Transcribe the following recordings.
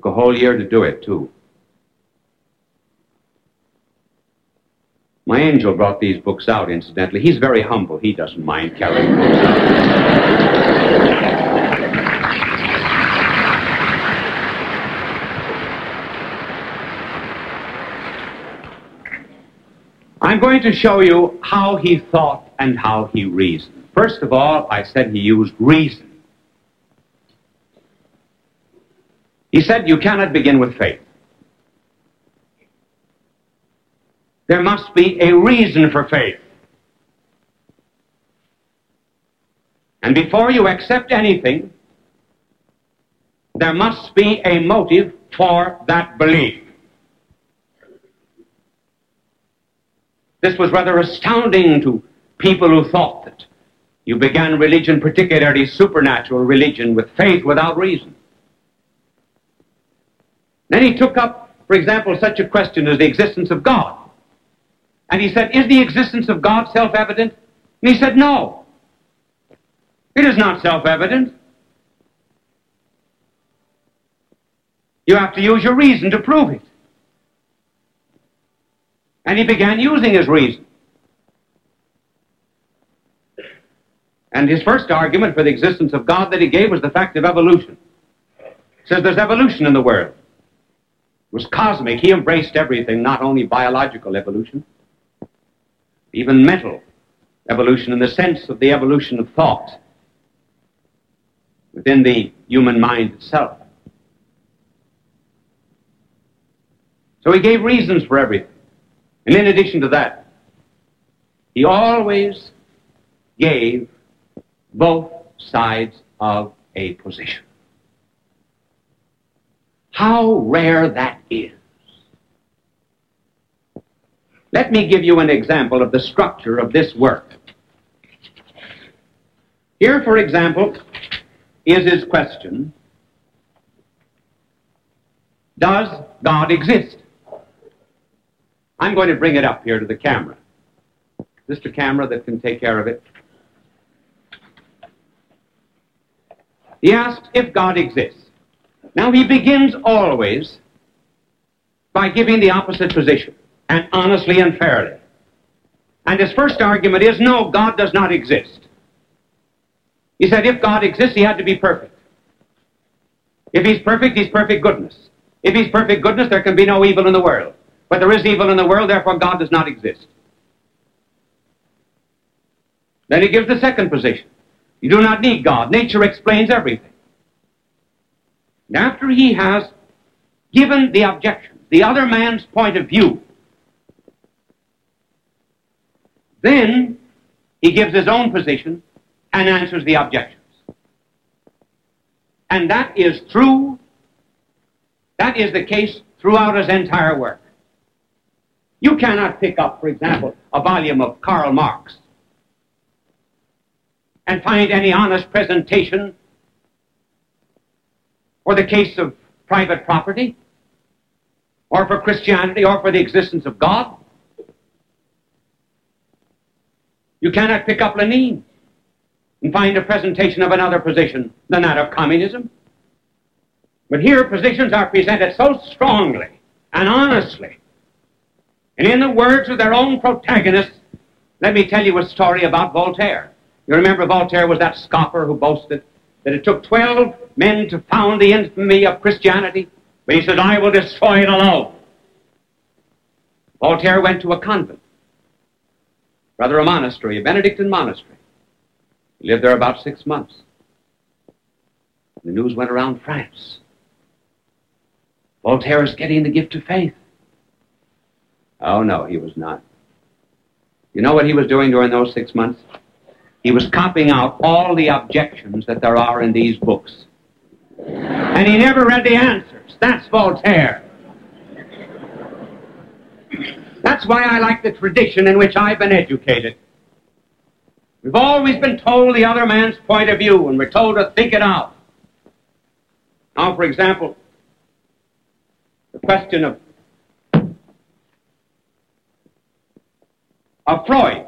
Took a whole year to do it, too. My angel brought these books out, incidentally. He's very humble. He doesn't mind carrying books out. I'm going to show you how he thought and how he reasoned. First of all, I said he used reason. He said you cannot begin with faith. There must be a reason for faith. And before you accept anything, there must be a motive for that belief. This was rather astounding to people who thought that you began religion, particularly supernatural religion, with faith without reason. Then he took up, for example, such a question as the existence of God. And he said, is the existence of God self-evident? And he said, no. It is not self-evident. You have to use your reason to prove it. And he began using his reason. And his first argument for the existence of God that he gave was the fact of evolution. He says there's evolution in the world. It was cosmic. He embraced everything, not only biological evolution, even mental evolution in the sense of the evolution of thought within the human mind itself. So he gave reasons for everything. And in addition to that, he always gave both sides of a position. How rare that is. Let me give you an example of the structure of this work. Here, for example, is his question, does God exist? I'm going to bring it up here to the camera. Just a camera that can take care of it. He asks if God exists. Now he begins always by giving the opposite position, and honestly and fairly. And his first argument is, no, God does not exist. He said if God exists, he had to be perfect. If he's perfect goodness. If he's perfect goodness, there can be no evil in the world. But there is evil in the world, therefore God does not exist. Then he gives the second position. You do not need God. Nature explains everything. And after he has given the objection, the other man's point of view, then he gives his own position and answers the objections. And that is true. That is the case throughout his entire work. You cannot pick up, for example, a volume of Karl Marx and find any honest presentation for the case of private property, or for Christianity, or for the existence of God. You cannot pick up Lenin and find a presentation of another position than that of communism. But here positions are presented so strongly and honestly, and in the words of their own protagonists. Let me tell you a story about Voltaire. You remember Voltaire was that scoffer who boasted that it took 12 men to found the infamy of Christianity, but he said, I will destroy it alone. Voltaire went to a convent, rather a monastery, a Benedictine monastery. He lived there about 6 months. The news went around France. Voltaire is getting the gift of faith. Oh, no, he was not. You know what he was doing during those 6 months? He was copying out all the objections that there are in these books. And he never read the answers. That's Voltaire. That's why I like the tradition in which I've been educated. We've always been told the other man's point of view, and we're told to think it out. Now, for example, the question of Freud.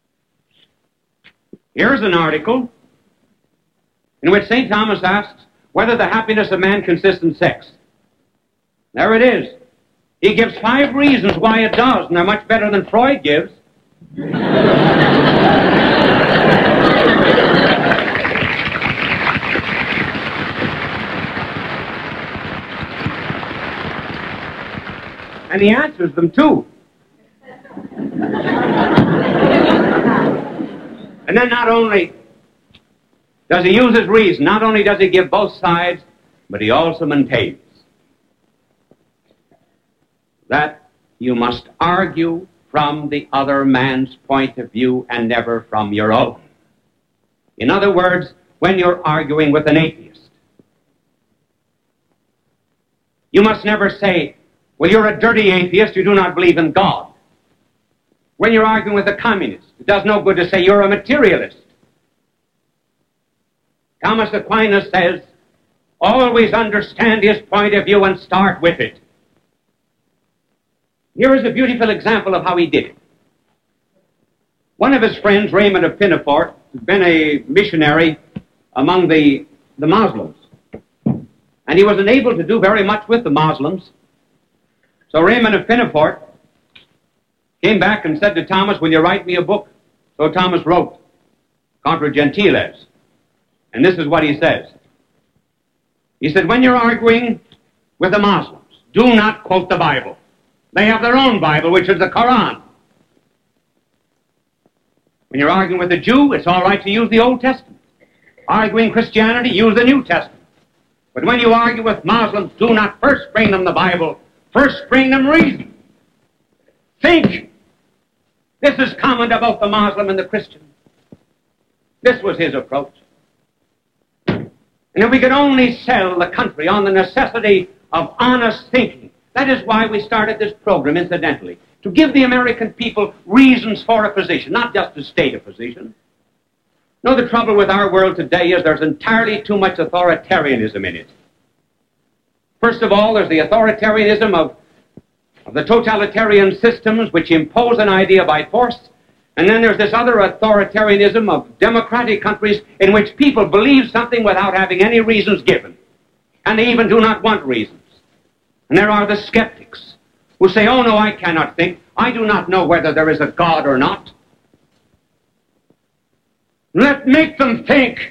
Here's an article in which St. Thomas asks, whether the happiness of man consists in sex. There it is. He gives 5 reasons why it does, and they're much better than Freud gives. And he answers them, too. And then not only does he use his reason, not only does he give both sides, but he also maintains that you must argue from the other man's point of view and never from your own. In other words, when you're arguing with an atheist, you must never say, well, you're a dirty atheist, you do not believe in God. When you're arguing with a communist, it does no good to say you're a materialist. Thomas Aquinas says, always understand his point of view and start with it. Here is a beautiful example of how he did it. One of his friends, Raymond of Pinafort, had been a missionary among the Muslims. And he was unable to do very much with the Muslims. So Raymond of Pinafort came back and said to Thomas, will you write me a book? So Thomas wrote, Contra Gentiles. And this is what he says. He said, when you're arguing with the Muslims, do not quote the Bible. They have their own Bible, which is the Quran. When you're arguing with a Jew, it's all right to use the Old Testament. Arguing Christianity, use the New Testament. But when you argue with Muslims, do not first bring them the Bible. First bring them reason. Think. This is common to both the Muslim and the Christian. This was his approach. And if we could only sell the country on the necessity of honest thinking, that is why we started this program, incidentally, to give the American people reasons for a position, not just to state a position. No, the trouble with our world today is there's entirely too much authoritarianism in it. First of all, there's the authoritarianism of the totalitarian systems which impose an idea by force, and then there's this other authoritarianism of democratic countries in which people believe something without having any reasons given, and they even do not want reasons. And there are the skeptics who say, oh no, I cannot think. I do not know whether there is a God or not. Let's make them think.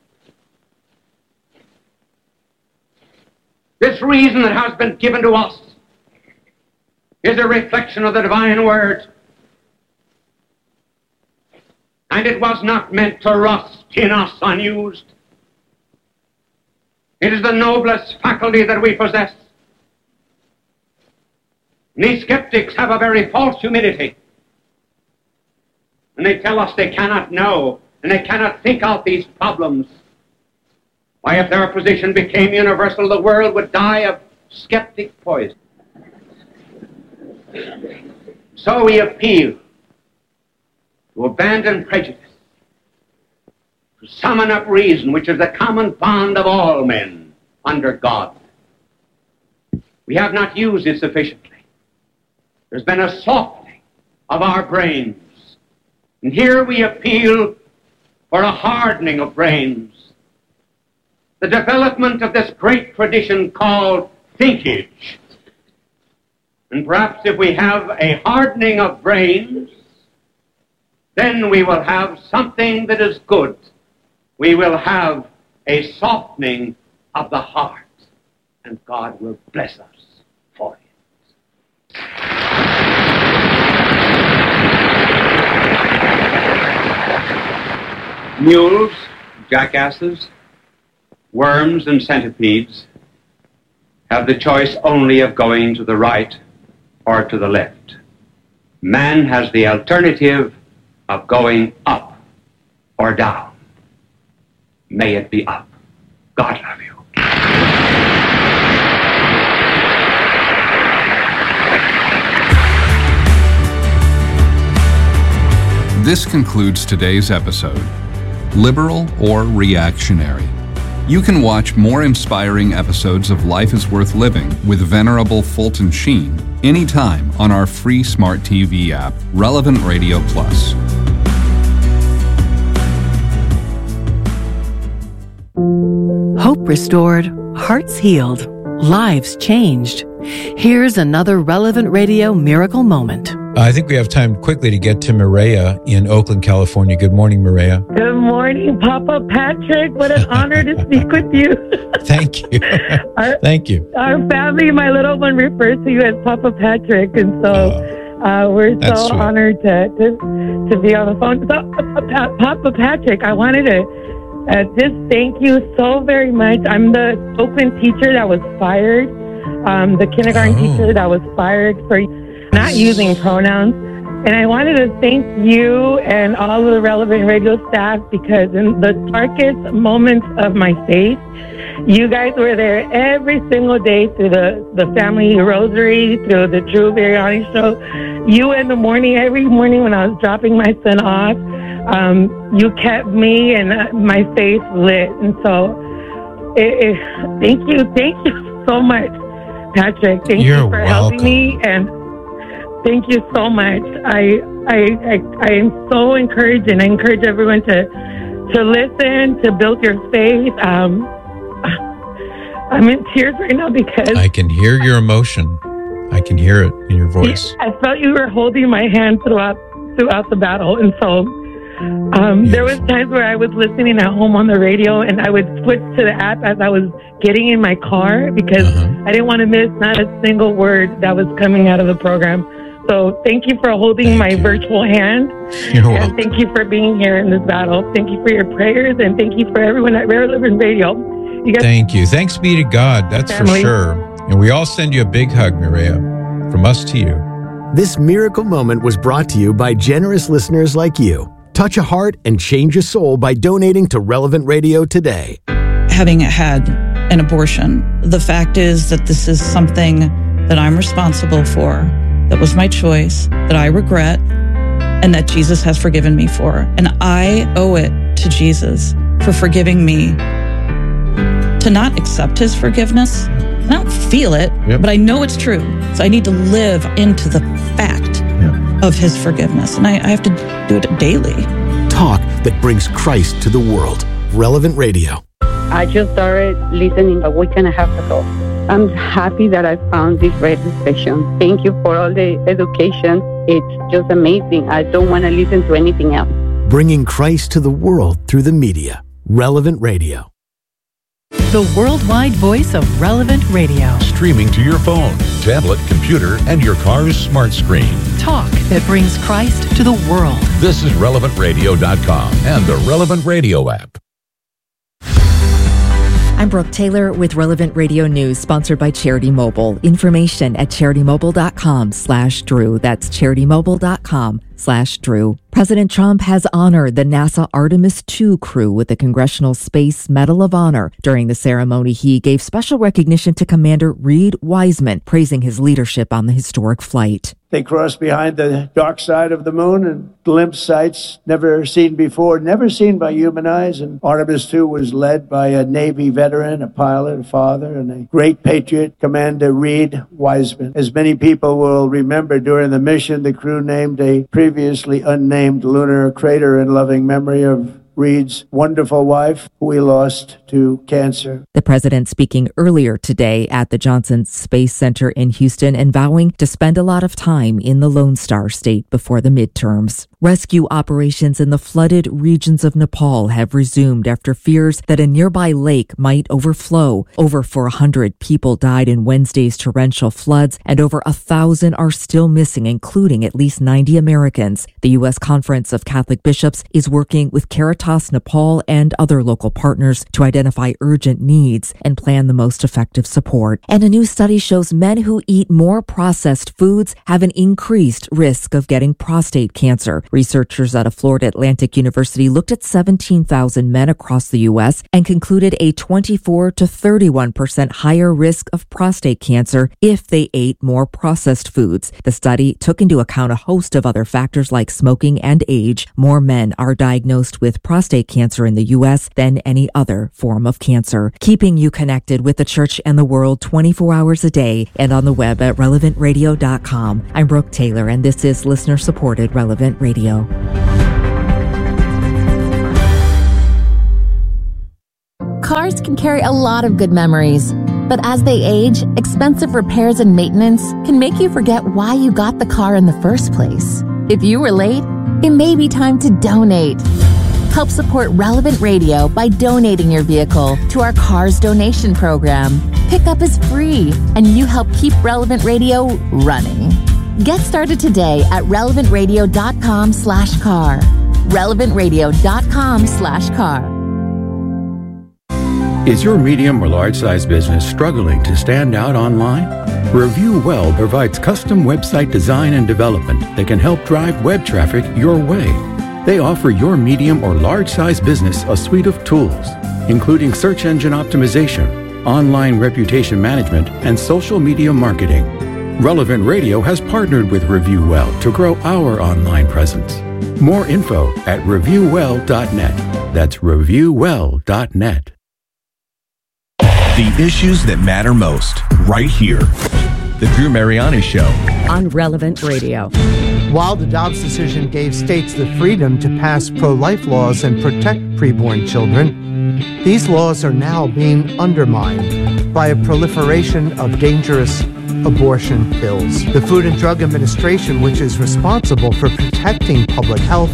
This reason that has been given to us is a reflection of the divine word. And it was not meant to rust in us unused. It is the noblest faculty that we possess. And these skeptics have a very false humility. And they tell us they cannot know, and they cannot think out these problems. Why, if their position became universal, the world would die of skeptic poison. So we appeal to abandon prejudice, to summon up reason, which is the common bond of all men under God. We have not used it sufficiently. There's been a softening of our brains. And here we appeal for a hardening of brains. The development of this great tradition called thinkage. And perhaps if we have a hardening of brains, then we will have something that is good. We will have a softening of the heart. And God will bless us for it. Mules, jackasses, worms, and centipedes have the choice only of going to the right or to the left. Man has the alternative of going up or down. May it be up. God love you. This concludes today's episode. Liberal or reactionary? You can watch more inspiring episodes of Life is Worth Living with Venerable Fulton Sheen anytime on our free Smart TV app, Relevant Radio Plus. Hope restored, hearts healed, lives changed. Here's another Relevant Radio miracle moment. I think we have time quickly to get to Mireya in Oakland, California. Good morning, Mireya. Good morning, Papa Patrick. What an honor to speak with you. Thank you. Thank you. Our family, my little one, refers to you as Papa Patrick, and so we're so sweet. honored to be on the phone. So, Papa Patrick, I wanted to just thank you so very much. I'm the Oakland teacher that was fired, the kindergarten teacher that was fired for not using pronouns. And I wanted to thank you and all of the Relevant Radio staff, because in the darkest moments of my faith, you guys were there every single day through the family rosary, through the Drew Biryani show. You in the morning, every morning when I was dropping my son off, you kept me and my faith lit. And so thank you so much, Patrick. Thank you for helping me, and thank you so much. I am so encouraged, and I encourage everyone to listen, to build your faith. I'm in tears right now because I can hear your emotion. I can hear it in your voice. I felt you were holding my hand throughout the battle, and so there was times where I was listening at home on the radio, and I would switch to the app as I was getting in my car, because I didn't want to miss not a single word that was coming out of the program. So thank you for holding my virtual hand. You're welcome. Thank you for being here in this battle. Thank you for your prayers, and thank you for everyone at Relevant Radio. Thank you. Thanks be to God. That's family. For sure. And we all send you a big hug, Mireya, from us to you. This miracle moment was brought to you by generous listeners like you. Touch a heart and change a soul by donating to Relevant Radio today. Having had an abortion, the fact is that this is something that I'm responsible for, that was my choice, that I regret, and that Jesus has forgiven me for. And I owe it to Jesus for forgiving me. To not accept his forgiveness, I don't feel it, but I know it's true. So I need to live into the fact of his forgiveness. And I have to do it daily. Talk that brings Christ to the world. Relevant Radio. I just started listening a week and a half ago. I'm happy that I found this radio station. Thank you for all the education. It's just amazing. I don't want to listen to anything else. Bringing Christ to the world through the media. Relevant Radio. The worldwide voice of Relevant Radio. Streaming to your phone, tablet, computer, and your car's smart screen. Talk that brings Christ to the world. This is RelevantRadio.com and the Relevant Radio app. I'm Brooke Taylor with Relevant Radio News, sponsored by Charity Mobile. Information at CharityMobile.com/Drew. That's CharityMobile.com/Drew. President Trump has honored the NASA Artemis II crew with the Congressional Space Medal of Honor. During the ceremony, he gave special recognition to Commander Reed Wiseman, praising his leadership on the historic flight. They crossed behind the dark side of the moon and glimpsed sights never seen before, never seen by human eyes. And Artemis II was led by a Navy veteran, a pilot, a father, and a great patriot, Commander Reed Wiseman. As many people will remember, during the mission, the crew named a previously unnamed lunar crater in loving memory of Reed's wonderful wife, who we lost to cancer. The president speaking earlier today at the Johnson Space Center in Houston and vowing to spend a lot of time in the Lone Star State before the midterms. Rescue operations in the flooded regions of Nepal have resumed after fears that a nearby lake might overflow. Over 400 people died in Wednesday's torrential floods, and over 1,000 are still missing, including at least 90 Americans. The U.S. Conference of Catholic Bishops is working with Caritas Nepal and other local partners to identify urgent needs and plan the most effective support. And a new study shows men who eat more processed foods have an increased risk of getting prostate cancer. Researchers at a Florida Atlantic University looked at 17,000 men across the U.S. and concluded a 24 to 31% higher risk of prostate cancer if they ate more processed foods. The study took into account a host of other factors like smoking and age. More men are diagnosed with prostate cancer in the U.S. than any other form of cancer. Keeping you connected with the church and the world 24 hours a day and on the web at relevantradio.com. I'm Brooke Taylor, and this is listener-supported Relevant Radio. Cars can carry a lot of good memories, but as they age, expensive repairs and maintenance can make you forget why you got the car in the first place. If you were late, it may be time to donate. Help support Relevant Radio by donating your vehicle to our Cars donation program. Pickup is free, and you help keep Relevant Radio running. Get started today at relevantradio.com/car. relevantradio.com/car. Is your medium or large size business struggling to stand out online? Review Well provides custom website design and development that can help drive web traffic your way. They offer your medium or large size business a suite of tools, including search engine optimization, online reputation management, and social media marketing. Relevant Radio has partnered with Review Well to grow our online presence. More info at reviewwell.net. That's reviewwell.net. The issues that matter most, right here. The Drew Mariani Show. On Relevant Radio. While the Dobbs decision gave states the freedom to pass pro-life laws and protect preborn children, these laws are now being undermined by a proliferation of dangerous abortion pills. The Food and Drug Administration, which is responsible for protecting public health,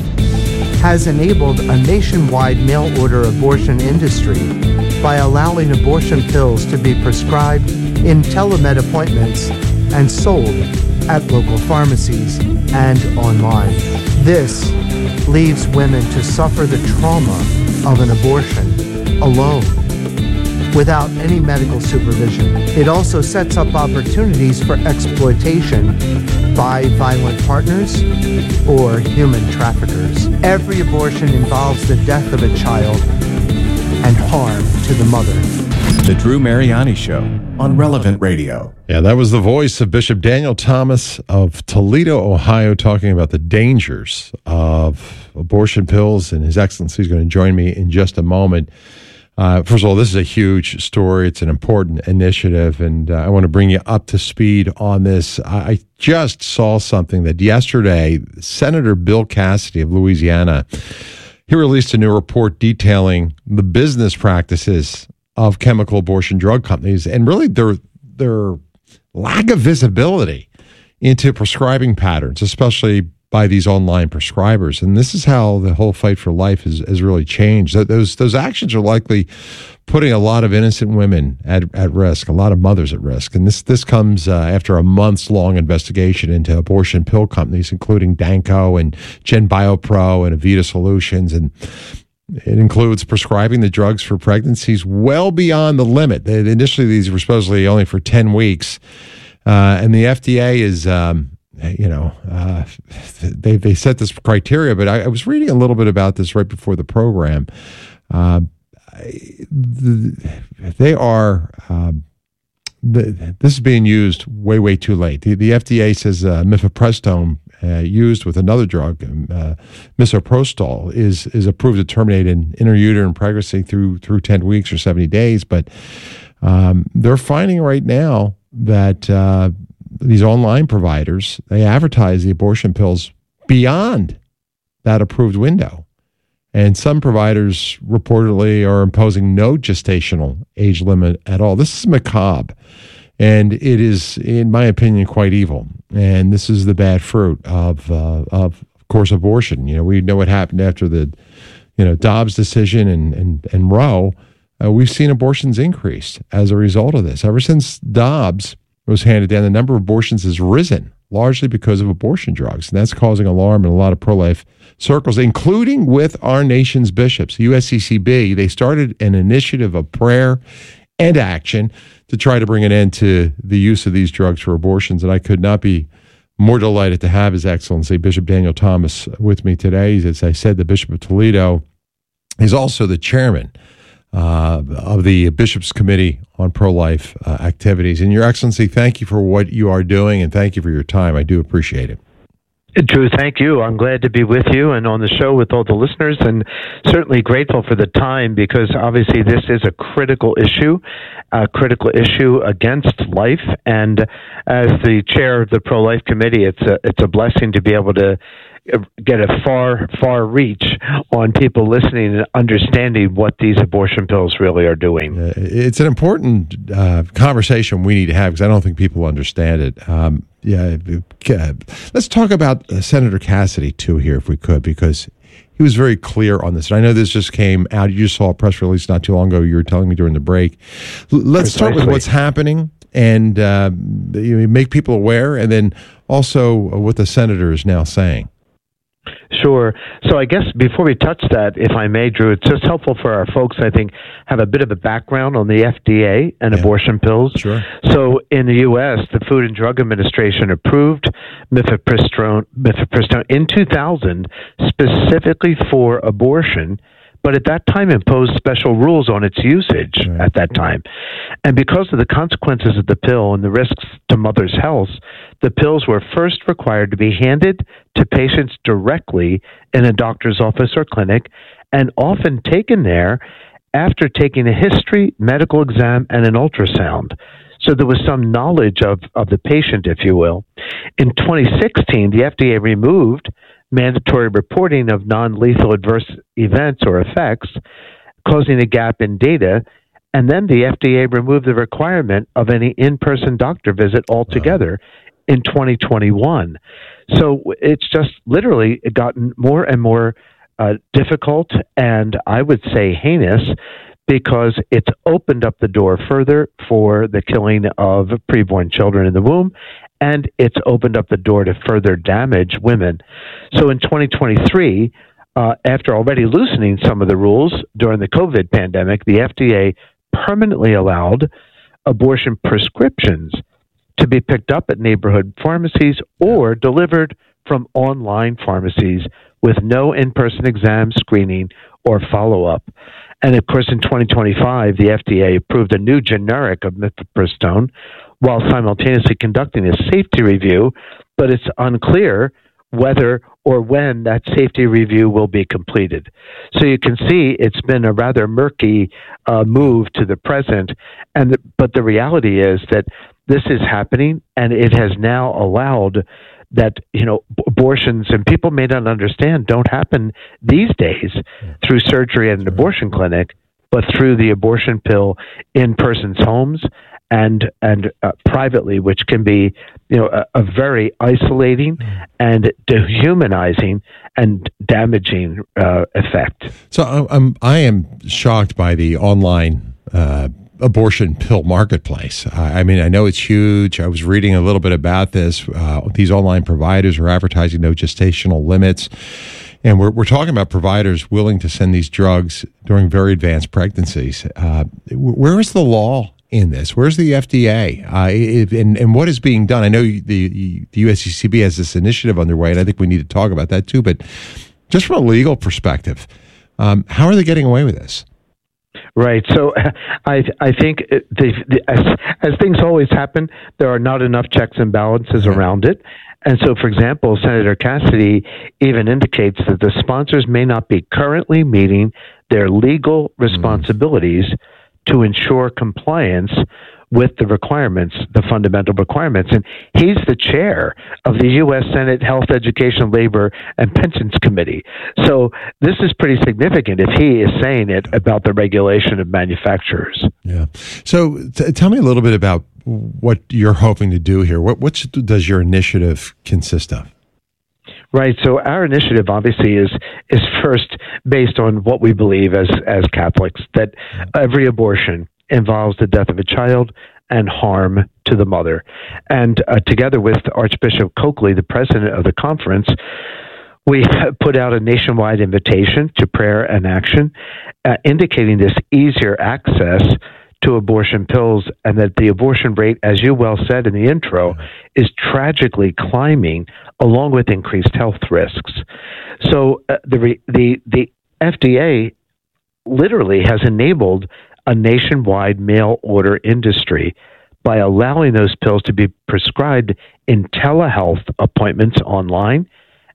has enabled a nationwide mail-order abortion industry by allowing abortion pills to be prescribed in telemed appointments and sold at local pharmacies and online. This leaves women to suffer the trauma of an abortion alone, without any medical supervision. It also sets up opportunities for exploitation by violent partners or human traffickers. Every abortion involves the death of a child and harm to the mother. The Drew Mariani Show on Relevant Radio. Yeah, that was the voice of Bishop Daniel Thomas of Toledo, Ohio, talking about the dangers of abortion pills, and His Excellency is going to join me in just a moment. First of all, this is a huge story. It's an important initiative, and I want to bring you up to speed on this. I just saw something that yesterday, Senator Bill Cassidy of Louisiana, he released a new report detailing the business practices of chemical abortion drug companies and really their lack of visibility into prescribing patterns, especially by these online prescribers. And this is how the whole fight for life has really changed. Those actions are likely putting a lot of innocent women at risk, a lot of mothers at risk. And this comes after a months-long investigation into abortion pill companies, including Danco and GenBioPro and Avita Solutions. And it includes prescribing the drugs for pregnancies well beyond the limit. Initially, these were supposedly only for 10 weeks. And the FDA is... they set this criteria, but I was reading a little bit about this right before the program. This is being used way too late. The FDA says mifepristone used with another drug, misoprostol, is approved to terminate an intrauterine pregnancy through 10 weeks or 70 days. But they're finding right now that these online providers, they advertise the abortion pills beyond that approved window. And some providers reportedly are imposing no gestational age limit at all. This is macabre, and it is, in my opinion, quite evil. And this is the bad fruit of course, abortion. We know what happened after the, Dobbs decision and Roe. We've seen abortions increase as a result of this. Ever since Dobbs was handed down, the number of abortions has risen, largely because of abortion drugs. And that's causing alarm in a lot of pro-life circles, including with our nation's bishops. USCCB, they started an initiative of prayer and action to try to bring an end to the use of these drugs for abortions. And I could not be more delighted to have His Excellency Bishop Daniel Thomas with me today. As I said, the Bishop of Toledo is also the chairman of the Bishops' Committee on Pro-Life Activities. And Your Excellency, thank you for what you are doing, and thank you for your time. I do appreciate it. Drew, thank you. I'm glad to be with you and on the show with all the listeners, and certainly grateful for the time, because obviously this is a critical issue against life. And as the chair of the pro-life committee, it's a blessing to be able to get a far reach on people listening and understanding what these abortion pills really are doing. It's an important conversation we need to have, because I don't think people understand it. Let's talk about Senator Cassidy too here, if we could, because he was very clear on this. And I know this just came out. You just saw a press release not too long ago. You were telling me during the break. Let's start with what's happening and make people aware, and then also what the senator is now saying. Sure. So I guess before we touch that, if I may, Drew, it's just helpful for our folks, I think, have a bit of a background on the FDA and abortion pills. Sure. So in the U.S., the Food and Drug Administration approved mifepristone in 2000 specifically for abortion, but at that time imposed special rules on its usage at that time. And because of the consequences of the pill and the risks to mother's health, the pills were first required to be handed to patients directly in a doctor's office or clinic, and often taken there after taking a history, medical exam, and an ultrasound. So there was some knowledge of the patient, if you will. In 2016, the FDA removed mandatory reporting of non-lethal adverse events or effects, causing a gap in data. And then the FDA removed the requirement of any in-person doctor visit altogether in 2021. So it's just literally gotten more and more difficult, and I would say heinous, because it's opened up the door further for the killing of preborn children in the womb, and it's opened up the door to further damage women. So in 2023, after already loosening some of the rules during the COVID pandemic, the FDA permanently allowed abortion prescriptions to be picked up at neighborhood pharmacies or delivered from online pharmacies with no in-person exam, screening, or follow-up. And of course, in 2025, the FDA approved a new generic of mifepristone while simultaneously conducting a safety review, but it's unclear whether or when that safety review will be completed. So you can see it's been a rather murky move to the present, but the reality is that this is happening, and it has now allowed that, abortions, and people may not understand, don't happen these days through surgery at an abortion clinic, but through the abortion pill in persons' homes and privately, which can be, a very isolating and dehumanizing and damaging effect. So I am shocked by the online abortion pill marketplace. I mean, I know it's huge. I was reading a little bit about this. These online providers are advertising no gestational limits. And we're talking about providers willing to send these drugs during very advanced pregnancies. Where is the law in this? Where's the FDA? And what is being done? I know the USCCB has this initiative underway, and I think we need to talk about that too. But just from a legal perspective, how are they getting away with this? Right. So I think as things always happen, there are not enough checks and balances around it. And so, for example, Senator Cassidy even indicates that the sponsors may not be currently meeting their legal responsibilities to ensure compliance with the requirements, the fundamental requirements. And he's the chair of the U.S. Senate Health, Education, Labor, and Pensions Committee. So this is pretty significant if he is saying it about the regulation of manufacturers. Yeah. So tell me a little bit about what you're hoping to do here. What does your initiative consist of? Right. So our initiative obviously is first based on what we believe as Catholics, that every abortion involves the death of a child and harm to the mother. And together with Archbishop Coakley, the president of the conference, we put out a nationwide invitation to prayer and action, indicating this easier access to abortion pills, and that the abortion rate, as you well said in the intro, is tragically climbing along with increased health risks. So the FDA literally has enabled a nationwide mail order industry by allowing those pills to be prescribed in telehealth appointments online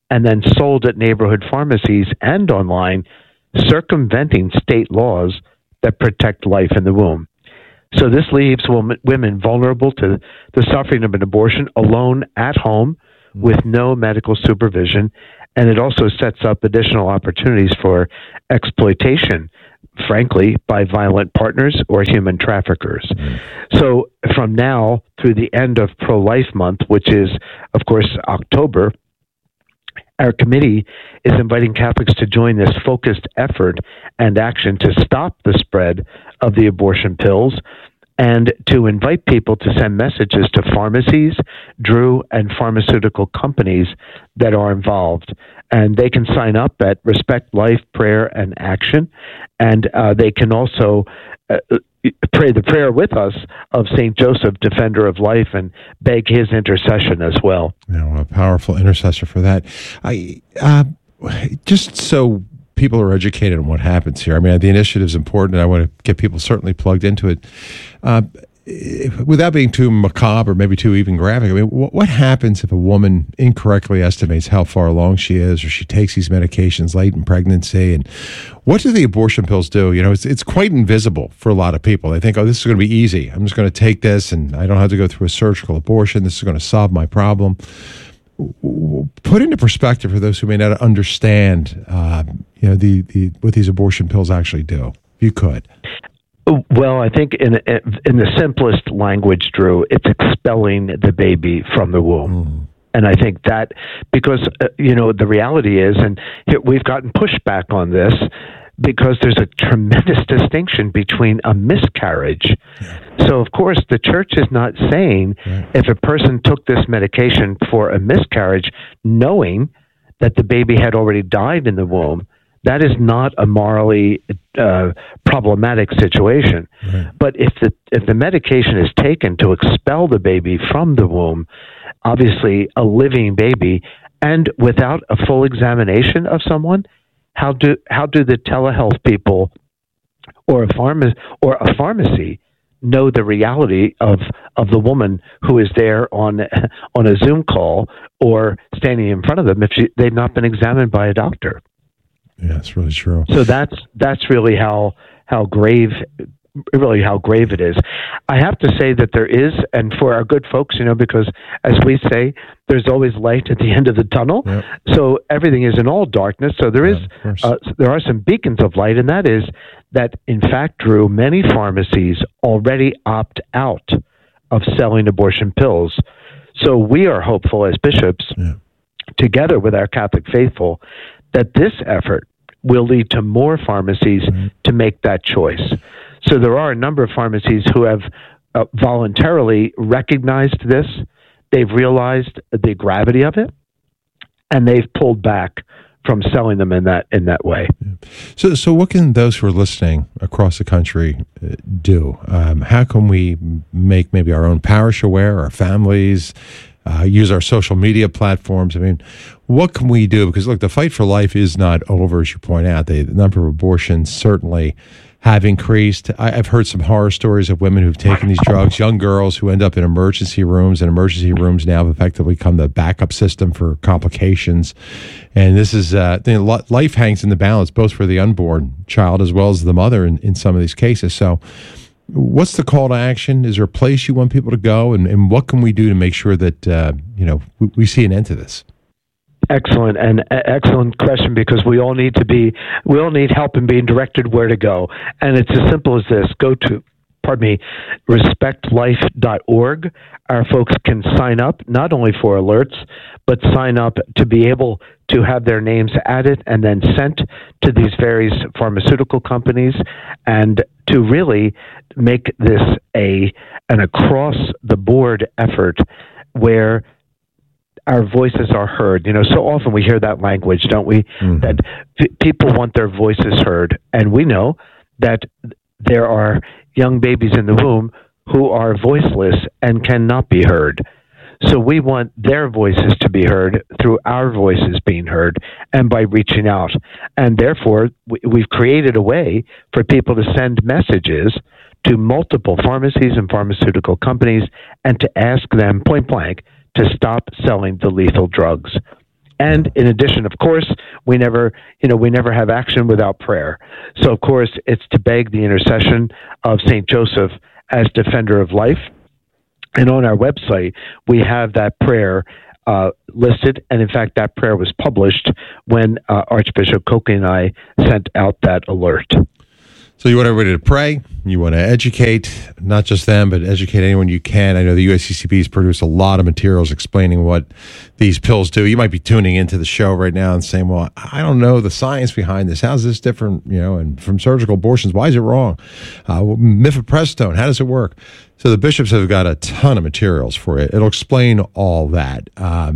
and then sold at neighborhood pharmacies and online, circumventing state laws that protect life in the womb. So this leaves women vulnerable to the suffering of an abortion alone at home with no medical supervision, and it also sets up additional opportunities for exploitation, frankly, by violent partners or human traffickers. So from now through the end of Pro-Life Month, which is, of course, October, our committee is inviting Catholics to join this focused effort and action to stop the spread of the abortion pills, and to invite people to send messages to pharmacies, Drew, and pharmaceutical companies that are involved. And they can sign up at Respect Life, Prayer, and Action. And they can also pray the prayer with us of St. Joseph, Defender of Life, and beg his intercession as well. A powerful intercessor for that. Just so people are educated on what happens here. I mean, the initiative is important, and I want to get people certainly plugged into it. Without being too macabre or maybe too even graphic, I mean, what happens if a woman incorrectly estimates how far along she is, or she takes these medications late in pregnancy? And what do the abortion pills do? You know, it's quite invisible for a lot of people. They think, oh, this is going to be easy. I'm just going to take this, and I don't have to go through a surgical abortion. This is going to solve my problem. Put into perspective for those who may not understand, the what these abortion pills actually do. If you could. Well, I think in the simplest language, Drew, it's expelling the baby from the womb. And I think that because, the reality is, and we've gotten pushback on this, because there's a tremendous distinction between a miscarriage. So, of course, the church is not saying if a person took this medication for a miscarriage knowing that the baby had already died in the womb, that is not a morally problematic situation. But if the medication is taken to expel the baby from the womb, obviously a living baby, and without a full examination of someone, how do the telehealth people or a pharmacy know the reality of the woman who is there on a Zoom call or standing in front of them if they've not been examined by a doctor? Yeah, that's really true. So that's really how grave it is. I have to say that there is, and for our good folks, because as we say, there's always light at the end of the tunnel. Yep. So everything isn't all darkness. So there are some beacons of light, and that is that, in fact, Drew, many pharmacies already opt out of selling abortion pills. So we are hopeful as bishops, together with our Catholic faithful, that this effort will lead to more pharmacies to make that choice. So there are a number of pharmacies who have voluntarily recognized this. They've realized the gravity of it, and they've pulled back from selling them in that way. So what can those who are listening across the country do? How can we make maybe our own parish aware, our families, use our social media platforms? I mean, what can we do? Because, look, the fight for life is not over, as you point out. The number of abortions certainly have increased. I've heard some horror stories of women who've taken these drugs, young girls who end up in emergency rooms, and emergency rooms now have effectively become the backup system for complications. And this is, life hangs in the balance, both for the unborn child as well as the mother in some of these cases. So what's the call to action? Is there a place you want people to go? And what can we do to make sure that, we see an end to this? Excellent question, because we all need help in being directed where to go. And it's as simple as this. Go to, respectlife.org. Our folks can sign up not only for alerts, but sign up to be able to have their names added and then sent to these various pharmaceutical companies, and to really make this an across-the-board effort where our voices are heard. So often we hear that language, don't we? Mm-hmm. That people want their voices heard. And we know that there are young babies in the womb who are voiceless and cannot be heard. So we want their voices to be heard through our voices being heard and by reaching out. And therefore, we've created a way for people to send messages to multiple pharmacies and pharmaceutical companies and to ask them point blank to stop selling the lethal drugs. And in addition, of course, we never have action without prayer. So, of course, it's to beg the intercession of St. Joseph as defender of life. And on our website, we have that prayer listed. And in fact, that prayer was published when Archbishop Coakley and I sent out that alert. So you want everybody to pray. You want to educate, not just them, but educate anyone you can. I know the USCCB has produced a lot of materials explaining what these pills do. You might be tuning into the show right now and saying, well, I don't know the science behind this. How's this different, and from surgical abortions? Why is it wrong? Mifepristone, how does it work? So the bishops have got a ton of materials for it. It'll explain all that.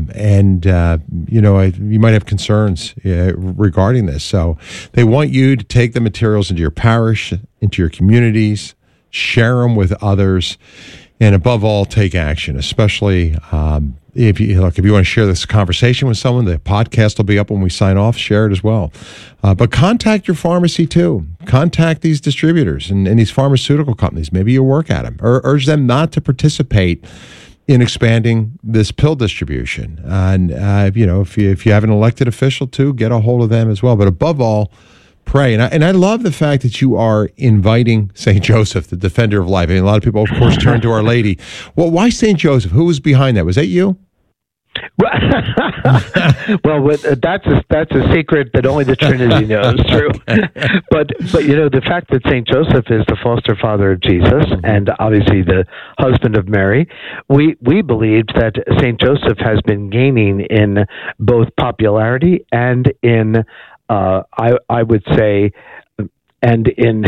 You might have concerns regarding this. So they want you to take the materials into your parish, into your communities, share them with others, and above all, take action, especially if you want to share this conversation with someone. The podcast will be up when we sign off. Share it as well. But contact your pharmacy too. Contact these distributors and these pharmaceutical companies. Maybe you work at them, or urge them not to participate in expanding this pill distribution. And if you have an elected official too, get a hold of them as well. But above all, pray. And I love the fact that you are inviting St. Joseph, the defender of life. I mean, a lot of people, of course, turn to Our Lady. Well, why St. Joseph? Who was behind that? Was that you? Well, that's a secret that only the Trinity knows. True, but the fact that Saint Joseph is the foster father of Jesus and obviously the husband of Mary, we believed that Saint Joseph has been gaining in both popularity and in I would say, and in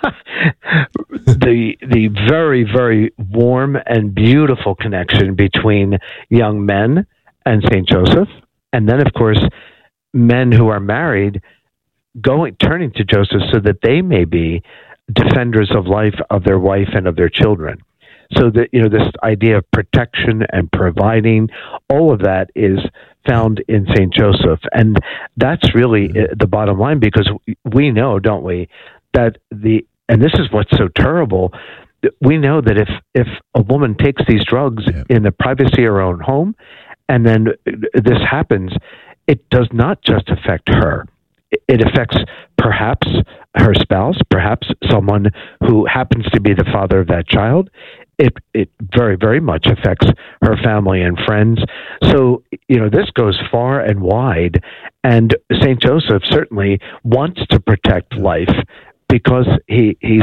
the very, very warm and beautiful connection between young men and St. Joseph, and then, of course, men who are married turning to Joseph so that they may be defenders of life of their wife and of their children. So that this idea of protection and providing, all of that is found in St. Joseph. And that's really the bottom line, because we know, don't we, that and this is what's so terrible, we know that if a woman takes these drugs in the privacy of her own home, and then this happens, it does not just affect her. It affects perhaps her spouse, perhaps someone who happens to be the father of that child. It very, very much affects her family and friends. So, this goes far and wide. And St. Joseph certainly wants to protect life because he's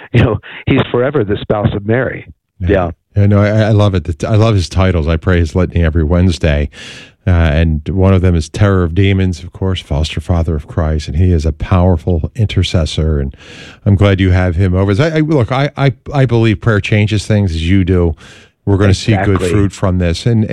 forever the spouse of Mary. Yeah. I love it. I love his titles. I pray his litany every Wednesday. And one of them is Terror of Demons, of course, Foster Father of Christ, and he is a powerful intercessor, and I'm glad you have him over. I believe prayer changes things, as you do. We're going to see good fruit from this, and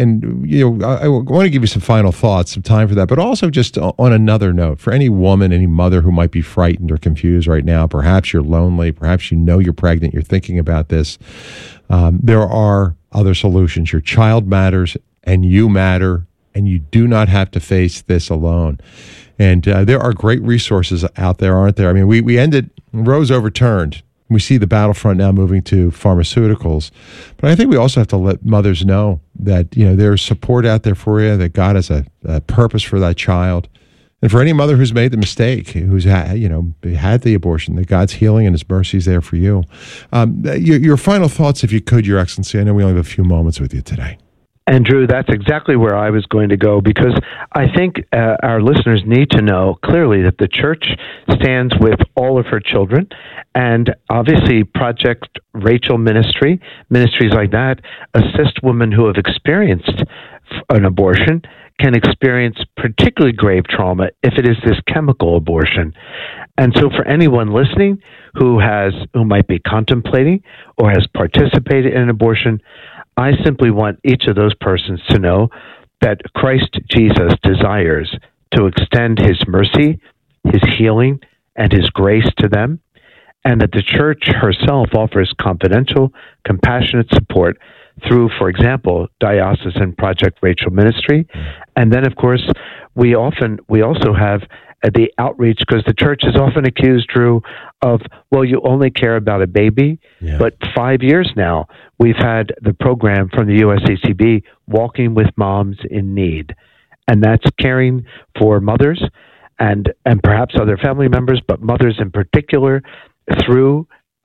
I want to give you some final thoughts, some time for that, but also just on another note, for any woman, any mother who might be frightened or confused right now, perhaps you're lonely, perhaps you're pregnant, you're thinking about this, there are other solutions. Your child matters, and you matter, and you do not have to face this alone. And there are great resources out there, aren't there? I mean, we ended, Roe's overturned. We see the battlefront now moving to pharmaceuticals. But I think we also have to let mothers know that, there's support out there for you, that God has a purpose for that child. And for any mother who's made the mistake, who's had the abortion, that God's healing and his mercy is there for you. Your final thoughts, if you could, Your Excellency. I know we only have a few moments with you today. Andrew, that's exactly where I was going to go, because I think our listeners need to know clearly that the Church stands with all of her children, and obviously Project Rachel ministries like that assist women who have experienced an abortion, can experience particularly grave trauma if it is this chemical abortion. And so for anyone listening who might be contemplating or has participated in an abortion, I simply want each of those persons to know that Christ Jesus desires to extend his mercy, his healing, and his grace to them, and that the Church herself offers confidential, compassionate support through, for example, Diocesan Project Rachel Ministry. And then, of course, we also have the outreach, because the Church is often accused, Drew, of, well, you only care about a baby. Yeah. But 5 years now, we've had the program from the USCCB, Walking with Moms in Need. and that's caring for mothers and perhaps other family members, but mothers in particular, through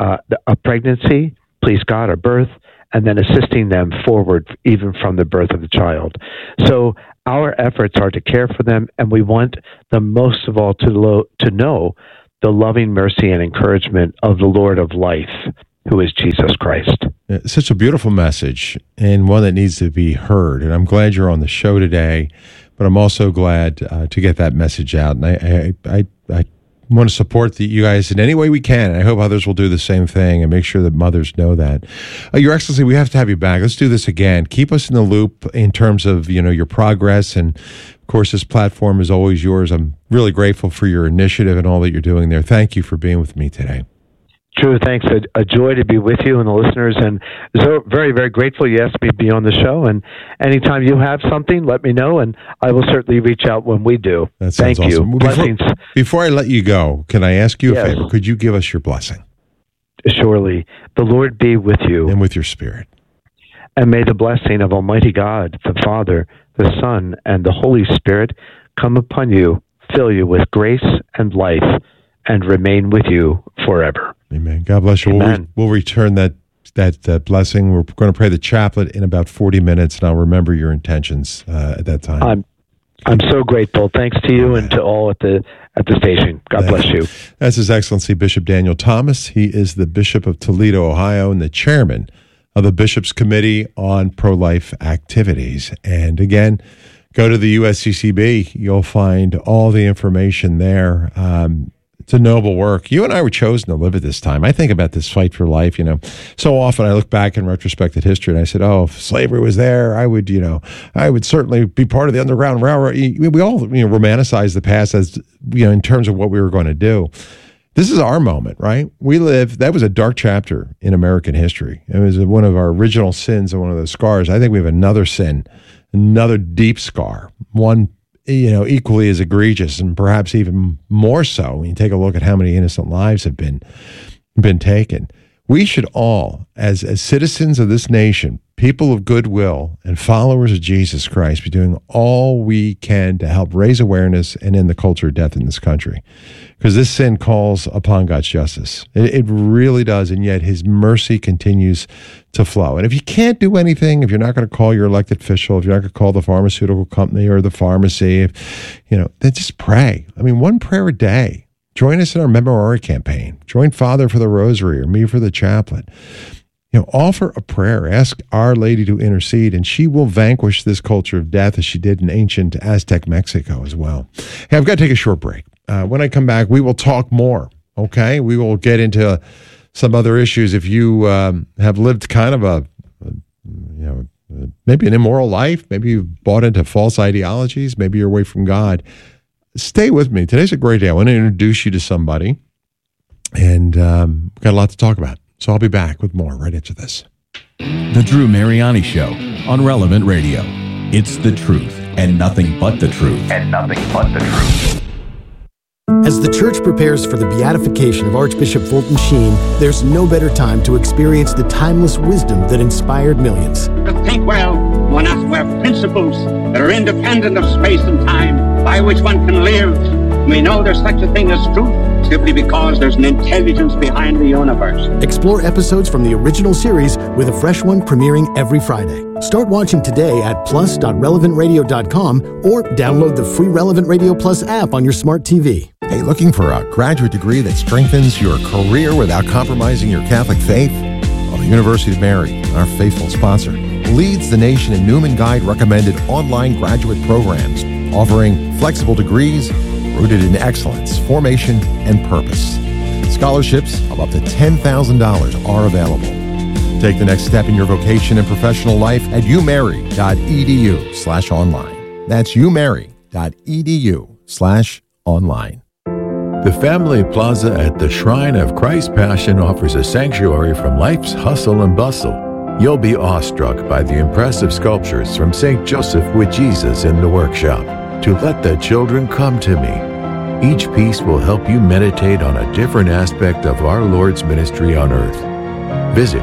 a pregnancy, please God, a birth, and then assisting them forward even from the birth of the child. So our efforts are to care for them, and we want them most of all to know the loving mercy and encouragement of the Lord of life, who is Jesus Christ. Such a beautiful message, and one that needs to be heard. And I'm glad you're on the show today, but I'm also glad to get that message out. And I want to support you guys in any way we can. And I hope others will do the same thing and make sure that mothers know that. Your Excellency, we have to have you back. Let's do this again. Keep us in the loop in terms of, your progress. And of course, this platform is always yours. I'm really grateful for your initiative and all that you're doing there. Thank you for being with me today. True, thanks. A joy to be with you and the listeners, and so very, very grateful you asked me to be on the show. And anytime you have something, let me know, and I will certainly reach out when we do. That sounds Thank awesome. you. Blessings. Before I let you go, can I ask you a favor? Could you give us your blessing? Surely. The Lord be with you. And with your spirit. And may the blessing of Almighty God, the Father, the Son, and the Holy Spirit come upon you, fill you with grace and life, and remain with you forever. Amen. God bless you. Amen. We'll return that blessing. We're going to pray the chaplet in about 40 minutes, and I'll remember your intentions at that time. I'm so grateful. Thanks to you and to all at the station. God bless you. That's His Excellency Bishop Daniel Thomas. He is the Bishop of Toledo, Ohio, and the chairman of the Bishops' Committee on Pro-Life Activities. And again, go to the USCCB. You'll find all the information there. It's a noble work. You and I were chosen to live at this time. I think about this fight for life, So often I look back in retrospect at history and I said, if slavery was there, I would certainly be part of the Underground Railroad. We all, romanticize the past as, in terms of what we were going to do. This is our moment, right? That was a dark chapter in American history. It was one of our original sins and one of the scars. I think we have another sin, another deep scar, one equally as egregious and perhaps even more so when you take a look at how many innocent lives have been taken. We should all, as citizens of this nation, people of goodwill and followers of Jesus Christ, be doing all we can to help raise awareness and end the culture of death in this country. Because this sin calls upon God's justice. It really does, and yet His mercy continues to flow. And if you can't do anything, if you're not going to call your elected official, if you're not going to call the pharmaceutical company or the pharmacy, then just pray. One prayer a day. Join us in our Memorare campaign. Join Father for the Rosary or me for the Chaplet. Offer a prayer. Ask Our Lady to intercede, and she will vanquish this culture of death as she did in ancient Aztec Mexico as well. Hey, I've got to take a short break. When I come back, we will talk more, okay? We will get into some other issues. If you have lived kind of maybe an immoral life, maybe you've bought into false ideologies, maybe you're away from God, stay with me. Today's a great day. I want to introduce you to somebody, and we've got a lot to talk about. So I'll be back with more right after this. The Drew Mariani Show on Relevant Radio. It's the truth and nothing but the truth. As the Church prepares for the beatification of Archbishop Fulton Sheen, there's no better time to experience the timeless wisdom that inspired millions. To think well, one has to have principles that are independent of space and time, by which one can live. We know there's such a thing as truth, simply because there's an intelligence behind the universe. Explore episodes from the original series with a fresh one premiering every Friday. Start watching today at plus.relevantradio.com or download the free Relevant Radio Plus app on your smart TV. Hey, looking for a graduate degree that strengthens your career without compromising your Catholic faith? Well, the University of Mary, our faithful sponsor, leads the nation in Newman Guide recommended online graduate programs, offering flexible degrees rooted in excellence, formation, and purpose. Scholarships of up to $10,000 are available. Take the next step in your vocation and professional life at umary.edu/online. That's umary.edu/online. The Family Plaza at the Shrine of Christ Passion offers a sanctuary from life's hustle and bustle. You'll be awestruck by the impressive sculptures from St. Joseph with Jesus in the workshop. To let the children come to me. Each piece will help you meditate on a different aspect of our Lord's ministry on earth. Visit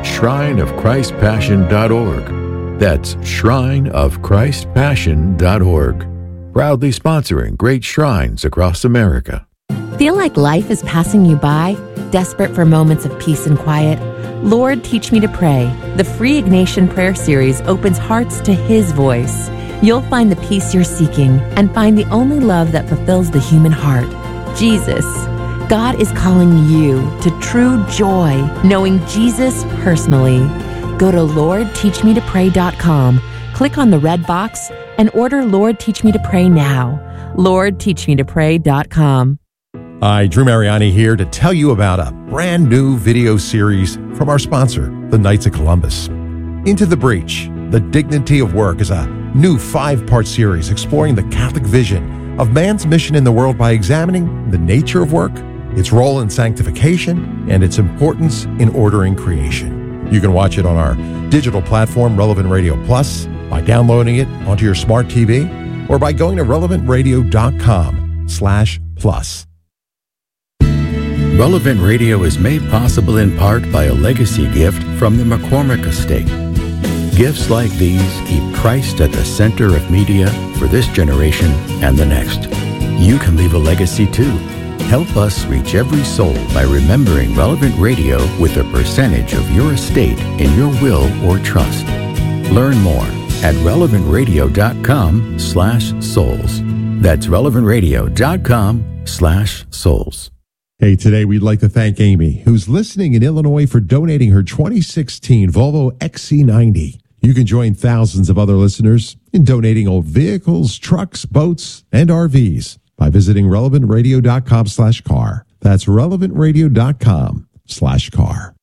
shrineofchristpassion.org. That's shrineofchristpassion.org. proudly sponsoring great shrines across America. Feel like life is passing you by? Desperate for moments of peace and quiet? Lord, Teach Me to Pray. The free Ignatian Prayer Series opens hearts to His voice. You'll find the peace you're seeking and find the only love that fulfills the human heart, Jesus. God is calling you to true joy, knowing Jesus personally. Go to LordTeachMeToPray.com, click on the red box, and order Lord Teach Me to Pray now. LordTeachMeToPray.com. Hi, Drew Mariani here to tell you about a brand new video series from our sponsor, the Knights of Columbus. Into the Breach, The Dignity of Work is a new 5-part series exploring the Catholic vision of man's mission in the world by examining the nature of work, its role in sanctification, and its importance in ordering creation. You can watch it on our digital platform, Relevant Radio Plus, by downloading it onto your smart TV, or by going to relevantradio.com/plus. Relevant Radio is made possible in part by a legacy gift from the McCormick Estate. Gifts like these keep Christ at the center of media for this generation and the next. You can leave a legacy too. Help us reach every soul by remembering Relevant Radio with a percentage of your estate in your will or trust. Learn more at relevantradio.com/souls. That's relevantradio.com/souls. Hey, today we'd like to thank Amy, who's listening in Illinois, for donating her 2016 Volvo XC90. You can join thousands of other listeners in donating old vehicles, trucks, boats, and RVs by visiting relevantradio.com/car. That's relevantradio.com/car.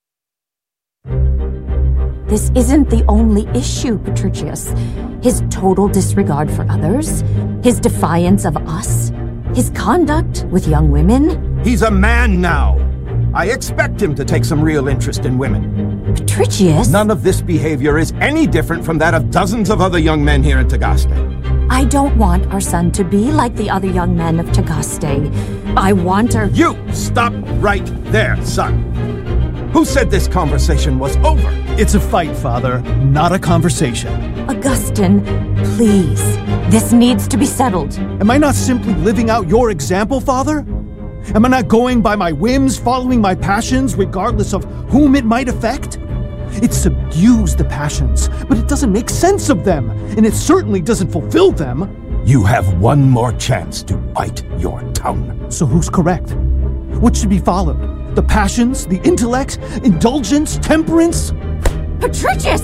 This isn't the only issue, Patricius. His total disregard for others, his defiance of us, his conduct with young women. He's a man now. I expect him to take some real interest in women. Patricius? None of this behavior is any different from that of dozens of other young men here in Tagaste. I don't want our son to be like the other young men of Tagaste. I want her... You! Stop right there, son. Who said this conversation was over? It's a fight, Father, not a conversation. Augustine, please. This needs to be settled. Am I not simply living out your example, Father? Am I not going by my whims, following my passions, regardless of whom it might affect? It subdues the passions, but it doesn't make sense of them, and it certainly doesn't fulfill them. You have one more chance to bite your tongue. So who's correct? What should be followed? The passions, the intellect, indulgence, temperance? Patricius!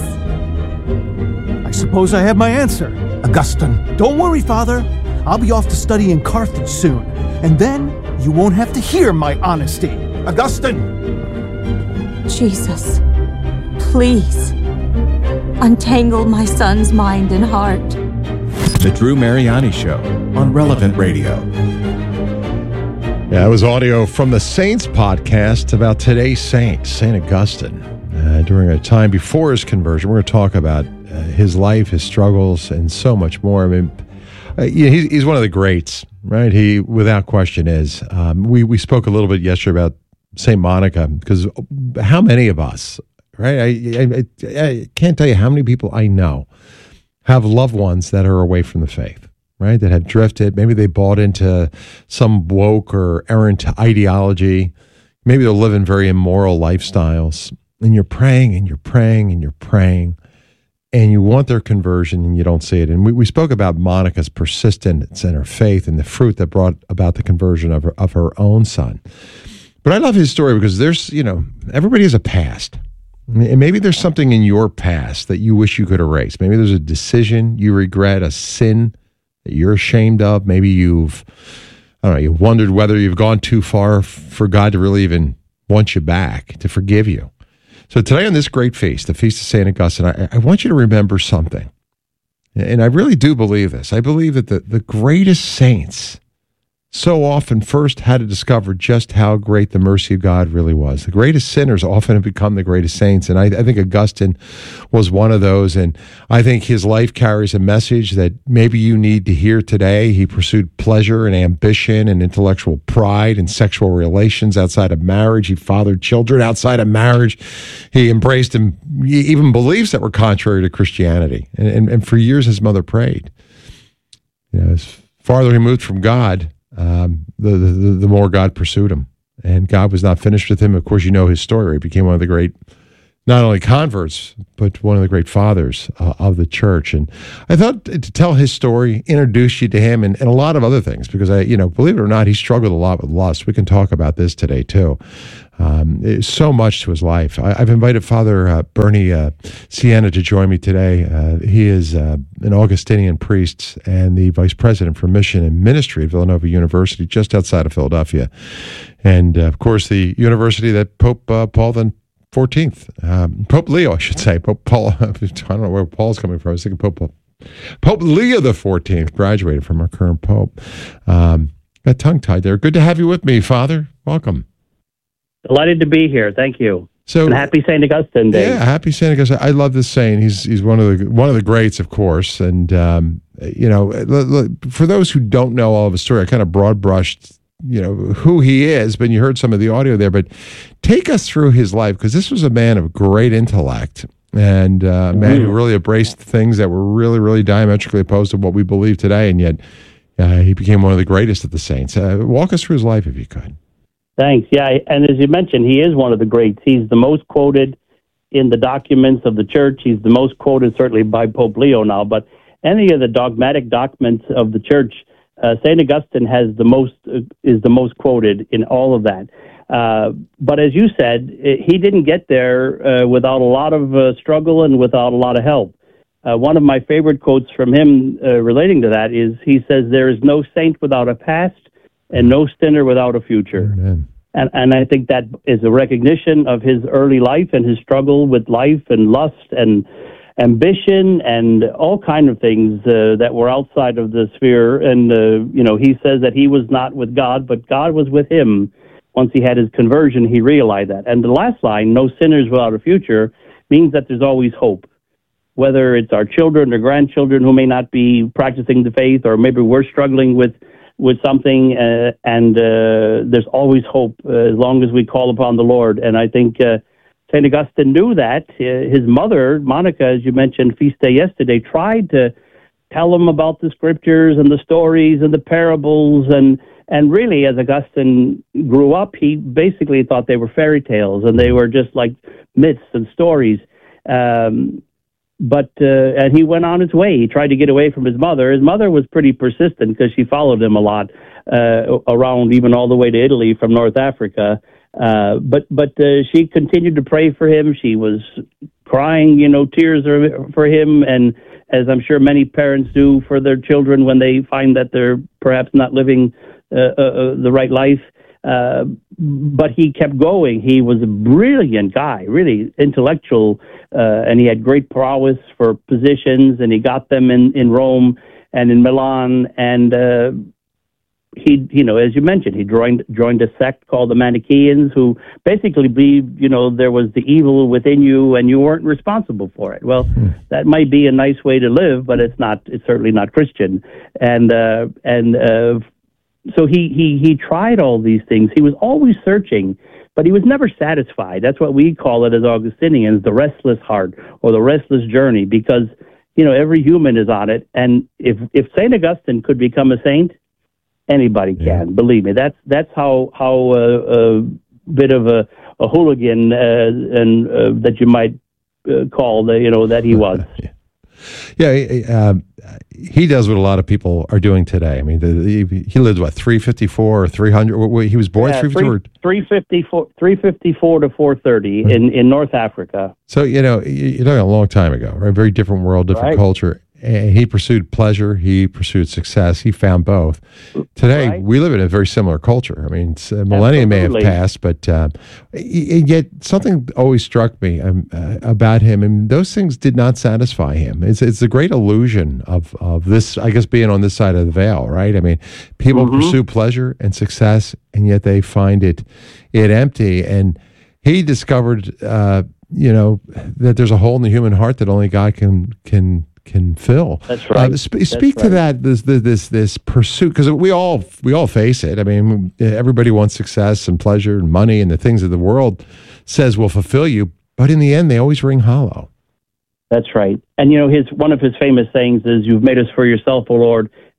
I suppose I have my answer. Augustine. Don't worry, Father. I'll be off to study in Carthage soon, and then you won't have to hear my honesty. Augustine! Jesus, please, untangle my son's mind and heart. The Drew Mariani Show on Relevant Radio. Yeah, it was audio from the Saints podcast about today's saint, St. Augustine. During a time before his conversion, we're going to talk about his life, his struggles, and so much more. I mean, he's one of the greats, right? He, without question, is. We spoke a little bit yesterday about St. Monica, because how many of us, right? I can't tell you how many people I know have loved ones that are away from the faith, right? That have drifted. Maybe they bought into some woke or errant ideology. Maybe they're living very immoral lifestyles. And you're praying and you're praying and you're praying, and you want their conversion and you don't see it. And we spoke about Monica's persistence and her faith and the fruit that brought about the conversion of her own son. But I love his story because there's, everybody has a past. And maybe there's something in your past that you wish you could erase. Maybe there's a decision you regret, a sin that you're ashamed of. Maybe you've wondered whether you've gone too far for God to really even want you back, to forgive you. So today on this great feast, the Feast of St. Augustine, I want you to remember something. And I really do believe this. I believe that the greatest saints so often first had to discover just how great the mercy of God really was. The greatest sinners often have become the greatest saints, and I think Augustine was one of those, and I think his life carries a message that maybe you need to hear today. He pursued pleasure and ambition and intellectual pride and sexual relations outside of marriage. He fathered children outside of marriage. He embraced even beliefs that were contrary to Christianity, and for years his mother prayed. His farther he moved from God, the more God pursued him. And God was not finished with him. Of course, you know his story. He became one of the great, not only converts, but one of the great fathers of the church. And I thought to tell his story, introduce you to him, and a lot of other things, because believe it or not, he struggled a lot with lust. We can talk about this today too. So much to his life. I've invited Father Bernie Sienna to join me today. He is an Augustinian priest and the vice president for mission and ministry at Villanova University, just outside of Philadelphia. And of course, the university that Pope Paul the 14th, Pope Leo, I should say, Pope Paul, I don't know where Paul's coming from. I was thinking Pope Leo the 14th graduated from our current Pope. Got tongue-tied there. Good to have you with me, Father. Welcome. Delighted to be here. Thank you. So, and happy St. Augustine Day. Yeah, happy St. Augustine. I love this saint. He's one of the greats, of course. And for those who don't know all of his story, I kind of broad brushed who he is, but you heard some of the audio there. But take us through his life, because this was a man of great intellect and a man who really embraced things that were really, really diametrically opposed to what we believe today, and yet he became one of the greatest of the saints. Walk us through his life, if you could. Thanks. Yeah, and as you mentioned, he is one of the greats. He's the most quoted in the documents of the church. He's the most quoted, certainly, by Pope Leo now. But any of the dogmatic documents of the church, St. Augustine is the most quoted in all of that. But as you said, he didn't get there without a lot of struggle and without a lot of help. One of my favorite quotes from him relating to that is, he says, "There is no saint without a past, and no sinner without a future." Amen. And I think that is a recognition of his early life and his struggle with life and lust and ambition and all kind of things that were outside of the sphere. And, he says that he was not with God, but God was with him. Once he had his conversion, he realized that. And the last line, "no sinners without a future," means that there's always hope. Whether it's our children or grandchildren who may not be practicing the faith, or maybe we're struggling with something, and there's always hope as long as we call upon the Lord. And I think St. Augustine knew that. His mother, Monica, as you mentioned, feast day yesterday, tried to tell him about the scriptures and the stories and the parables. And really, as Augustine grew up, he basically thought they were fairy tales, and they were just like myths and stories. But he went on his way. He tried to get away from his mother. His mother was pretty persistent, because she followed him a lot around, even all the way to Italy from North Africa. But she continued to pray for him. She was crying, tears for him, and as I'm sure many parents do for their children when they find that they're perhaps not living the right life. But he kept going. He was a brilliant guy, really intellectual, and he had great prowess for positions, and he got them in Rome and in Milan. And he, as you mentioned, he joined a sect called the Manichaeans, who basically believed, there was the evil within you and you weren't responsible for it. Well, that might be a nice way to live, but it's certainly not Christian. So he tried all these things. He was always searching, but he was never satisfied. That's what we call it as Augustinians, the restless heart or the restless journey, because, every human is on it. And if St. Augustine could become a saint, anybody can, believe me. That's how bit of a hooligan and that you might call that he was. Yeah, he does what a lot of people are doing today. I mean, he lived, 354 or 300? He was born 354 to 430 in North Africa. So, you're talking a long time ago, right? Very different world, different culture. And he pursued pleasure. He pursued success. He found both. Today, we live in a very similar culture. I mean, millennia may have passed, but yet something always struck me about him, and those things did not satisfy him. It's a great illusion of this, I guess, being on this side of the veil, right? I mean, people pursue pleasure and success, and yet they find it empty. And he discovered, that there's a hole in the human heart that only God can fill. That's right. Speak to that. This pursuit, because we all face it. I mean, everybody wants success and pleasure and money and the things that the world says will fulfill you, but in the end, they always ring hollow. That's right. And one of his famous sayings is, "You've made us for yourself, O Lord,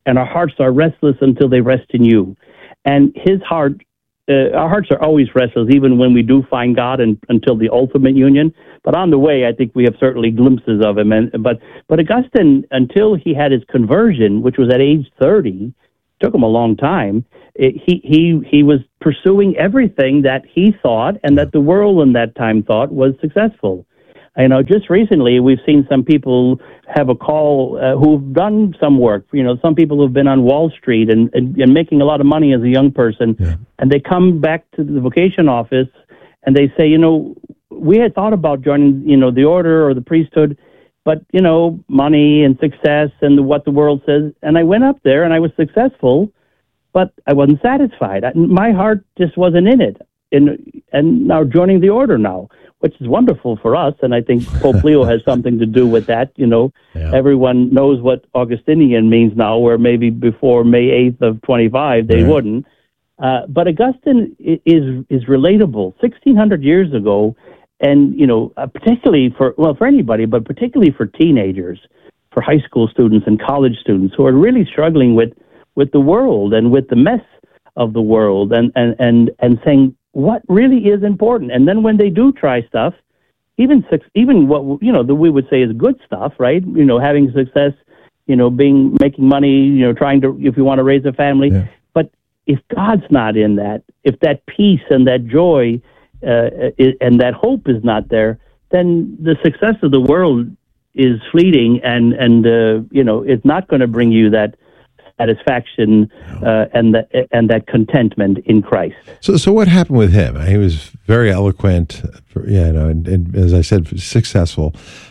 and our hearts are restless until they rest in you. And his heart, our hearts are always restless, even when we do find God until the ultimate union. But on the way, I think we have certainly glimpses of him. But Augustine, until he had his conversion, which was at age 30, took him a long time. He was pursuing everything that he thought and that the world in that time thought was successful. You know, just recently we've seen some people have a call who've done some work. You know, some people who've been on Wall Street and making a lot of money as a young person, and they come back to the vocation office and they say, you know, we had thought about joining, you know, the order or the priesthood, but, you know, money and success and what the world says. And I went up there and I was successful, but I wasn't satisfied. My heart just wasn't in it. And now joining the order now, which is wonderful for us. And I think Pope Leo has something to do with that. You know, everyone knows what Augustinian means now, where maybe before May 8th of 25, they wouldn't. But Augustine is relatable. 1,600 years ago, and, you know, particularly for anybody, but particularly for teenagers, for high school students and college students who are really struggling with the world and with the mess of the world and saying what really is important. And then when they do try stuff, even what, you know, that we would say is good stuff, right? You know, having success, you know, making money, you know, trying to, if you want to raise a family. Yeah. But if God's not in that, if that peace and that joy and that hope is not there, then the success of the world is fleeting and you know, it's not going to bring you that satisfaction and that contentment in Christ. So what happened with him? He was very eloquent, you know, and as I said, successful.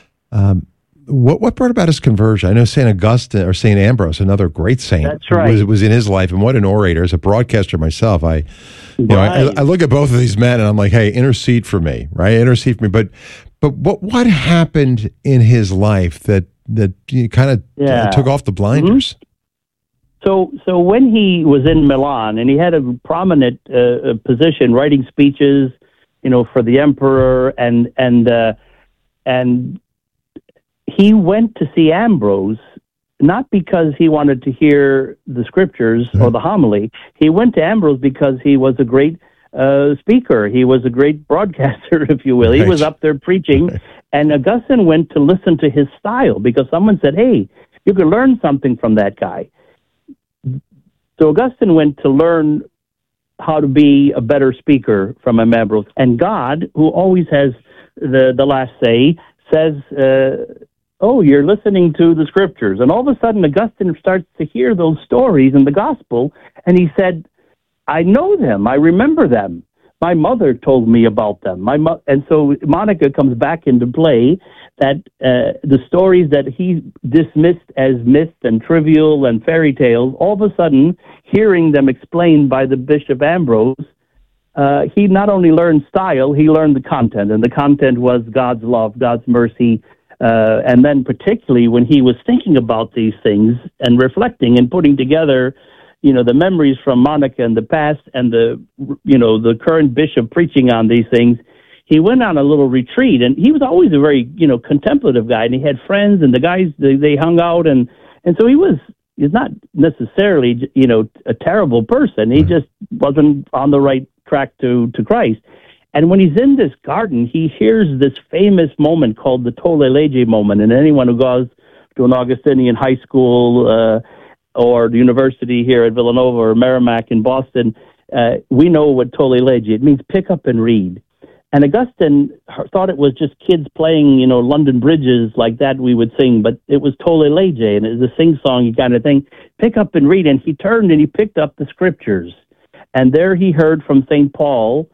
What brought about his conversion? I know St. Augustine or St. Ambrose, another great saint, that's right, was in his life, and what an orator. As a broadcaster myself, I look at both of these men and I'm like, hey, intercede for me, right? Intercede for me. But what happened in his life that kind of took off the blinders? Mm-hmm. So when he was in Milan and he had a prominent position, writing speeches, you know, for the emperor, and he went to see Ambrose, not because he wanted to hear the scriptures or the homily. He went to Ambrose because he was a great speaker. He was a great broadcaster, if you will. He was up there preaching, and Augustine went to listen to his style because someone said, hey, you could learn something from that guy. So Augustine went to learn how to be a better speaker from Ambrose. And God, who always has the last say, says, oh, you're listening to the scriptures. And all of a sudden, Augustine starts to hear those stories in the gospel, and he said, I know them. I remember them. My mother told me about them. And so Monica comes back into play, that the stories that he dismissed as myths and trivial and fairy tales, all of a sudden, hearing them explained by the Bishop Ambrose, he not only learned style, he learned the content. And the content was God's love, God's mercy. And then particularly when he was thinking about these things and reflecting and putting together, you know, the memories from Monica in the past and the current bishop preaching on these things, he went on a little retreat. And he was always a very, you know, contemplative guy, and he had friends, and the guys, they hung out, and so he's not necessarily, you know, a terrible person. He just wasn't on the right track to Christ. And when he's in this garden, he hears this famous moment called the Tolle Lege moment. And anyone who goes to an Augustinian high school or the university here at Villanova or Merrimack in Boston, we know what Tolle Lege, it means pick up and read. And Augustine thought it was just kids playing, you know, London bridges like that we would sing, but it was Tolle Lege, and it was a sing-song kind of thing. Pick up and read. And he turned and he picked up the scriptures. And there he heard from St. Paul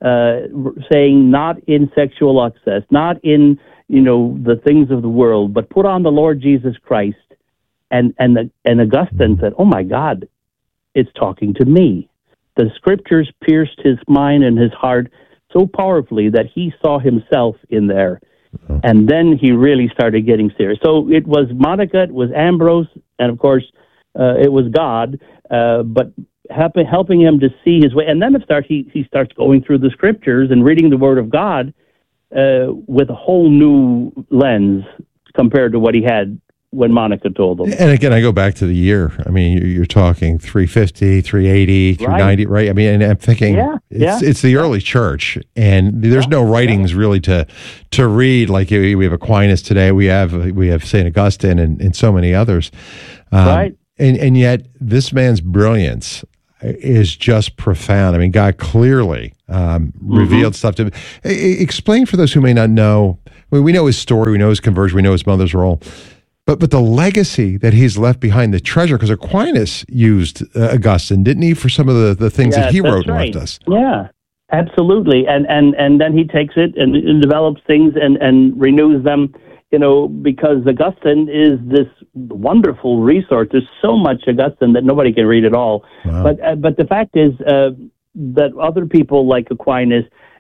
saying, not in sexual excess, not in, you know, the things of the world, but put on the Lord Jesus Christ. And Augustine said, oh my God, it's talking to me. The scriptures pierced his mind and his heart so powerfully that he saw himself in there. And then he really started getting serious. So it was Monica, it was Ambrose, and of course it was God, but helping him to see his way. And then he starts going through the scriptures and reading the Word of God with a whole new lens compared to what he had when Monica told them. And again, I go back to the year. I mean, you're talking 350, 380, 390, right? I mean, and I'm thinking it's the early church, and there's no writings really to read. Like we have Aquinas today, we have St. Augustine, and so many others. Right. And yet, this man's brilliance is just profound. I mean, God clearly revealed stuff to him. Explain for those who may not know. We know his story, we know his conversion, we know his mother's role, but the legacy that he's left behind, the treasure, because Aquinas used Augustine, didn't he, for some of the things that he wrote and left us? Yeah, absolutely. And then he takes it and develops things and renews them, because Augustine is this wonderful resource. There's so much Augustine that nobody can read it all. Wow. But the fact is that other people like Aquinas